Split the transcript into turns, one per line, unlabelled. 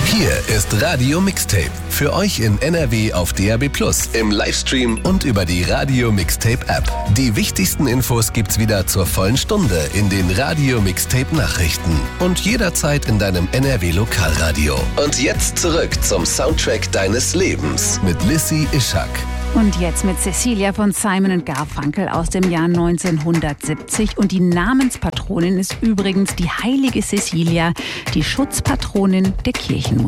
Hier ist Radio Mixtape. Für euch in NRW auf DAB+, im Livestream und über die Radio Mixtape App. Die wichtigsten Infos gibt's wieder zur vollen Stunde in den Radio Mixtape Nachrichten und jederzeit in deinem NRW Lokalradio. Und jetzt zurück zum Soundtrack deines Lebens mit Lissy Ischak.
Und jetzt mit Cecilia von Simon & Garfunkel aus dem Jahr 1970. Und die Namenspatronin ist übrigens die heilige Cecilia, die Schutzpatronin der Kirchenmusik.